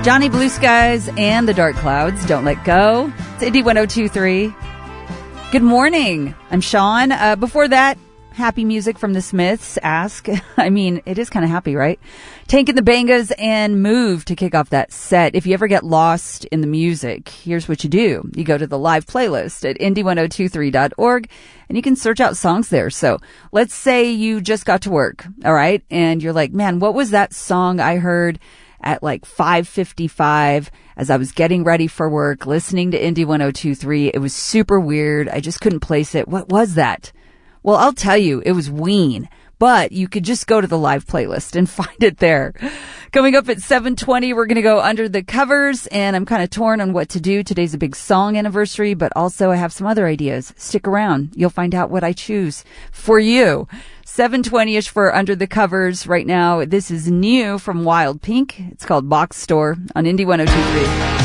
Johnny Blue Skies and the Dark Clouds, Don't Let Go. It's Indy 102.3. Good morning. I'm Sean. Before that, happy music from the Smiths. Ask. I mean, it is kind of happy, right? Tank and the Bangas and Move to kick off that set. If you ever get lost in the music, here's what you do. You go to the live playlist at indy1023.org and you can search out songs there. So let's say you just got to work, all right? And you're like, man, what was that song I heard at like 5:55 as I was getting ready for work, listening to Indy 102.3. It was super weird. I just couldn't place it. What was that? Well, I'll tell you, it was Ween, but you could just go to the live playlist and find it there. Coming up at 7:20, we're going to go under the covers, and I'm kind of torn on what to do. Today's a big song anniversary, but also I have some other ideas. Stick around. You'll find out what I choose for you. 7:20-ish for Under the Covers right now. This is new from Wild Pink. It's called Box Store on Indy 102.3.